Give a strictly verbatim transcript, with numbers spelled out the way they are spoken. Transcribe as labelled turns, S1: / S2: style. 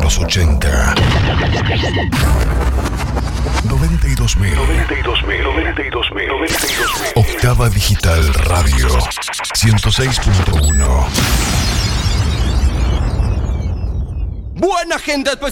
S1: los ochenta. noventa y dos mil.
S2: noventa y dos mil. noventa y dos mil. noventa y dos mil.
S1: Octava Digital Radio. ciento seis punto uno.
S3: Buena gente, pues